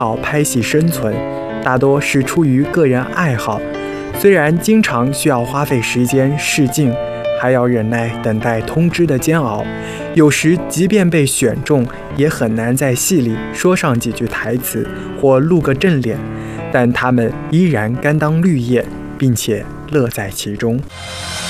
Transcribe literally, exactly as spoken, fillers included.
好拍戏生存，大多是出于个人爱好，虽然经常需要花费时间试镜，还要忍耐等待通知的煎熬，有时即便被选中，也很难在戏里说上几句台词或露个正脸，但他们依然甘当绿叶，并且乐在其中。